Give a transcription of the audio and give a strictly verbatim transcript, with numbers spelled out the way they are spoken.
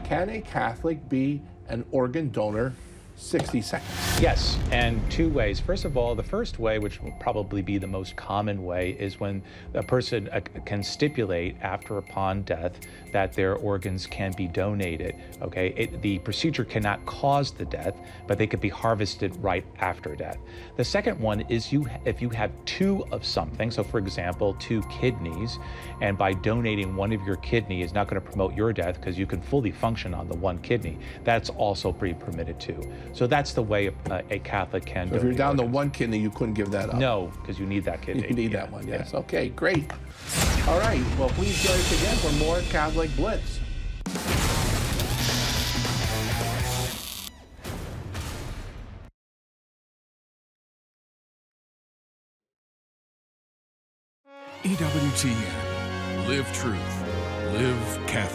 Can a Catholic be an organ donor? sixty seconds. Yes, and two ways. First of all, the first way, which will probably be the most common way, is when a person uh, can stipulate after upon death that their organs can be donated. Okay, it, the procedure cannot cause the death, but they could be harvested right after death. The second one is you if you have two of something. So, for example, two kidneys, and by donating one of your kidney is not going to promote your death because you can fully function on the one kidney. That's also pretty permitted too. So that's the way uh, a Catholic can. So if you're down organs. to one kidney, you couldn't give that up. No, because you need that kidney. You need yeah. that one, yes. Yeah. Okay, great. All right, well, please join us again for more Catholic Blitz. E W T N. Live truth. Live Catholic.